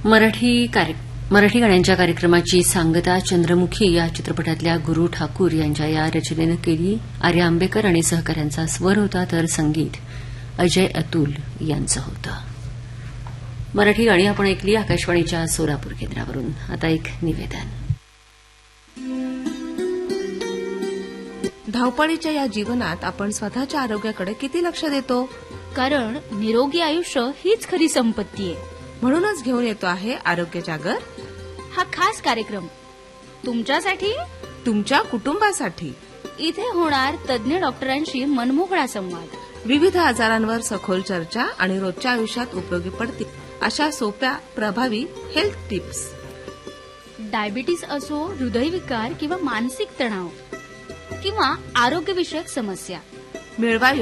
मराठी गाण्यांच्या कार्यक्रमाची सांगता चंद्रमुखी या चित्रपटातल्या गुरु ठाकूर यांच्या या रचनेनं केली. आर्या आंबेकर आणि सहकाऱ्यांचा स्वर होता, तर संगीत अजय अतुल यांचं होतं. मराठी गाणी आपण ऐकली आकाशवाणीच्या सोलापूर केंद्रावरून. आता एक निवेदन. धावपळीच्या या जीवनात आपण स्वतःच्या आरोग्याकडे किती लक्ष देतो? कारण निरोगी आयुष्य हीच खरी संपत्ती आहे. म्हणूनच घेऊन येतो आहे आरोग्य जागर हा खास कार्यक्रम तुमच्यासाठी, तुमच्या कुटुंबासाठी. इथे होणार तज्ञ डॉक्टरांशी मनमोकळा संवाद, विविध आजारांवर सखोल चर्चा आणि रोजच्या आयुष्यात उपयोगी पडतील अशा सोप्या प्रभावी हेल्थ टिप्स. डायबिटीस असो, हृदयविकार किंवा मानसिक तणाव किंवा आरोग्यविषयक समस्या, मिळवा